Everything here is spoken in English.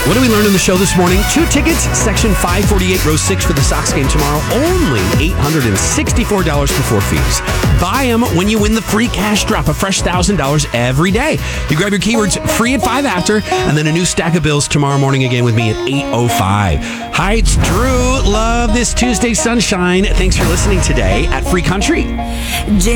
What did we learn in the show this morning? 2 tickets, section 548, row 6 for the Sox game tomorrow. Only $864 before fees. Buy them when you win the free cash drop, a fresh $1,000 every day. You grab your keywords free at 5 after, and then a new stack of bills tomorrow morning again with me at 8:05. Hi, it's Drew. Love this Tuesday sunshine. Thanks for listening today at Free Country.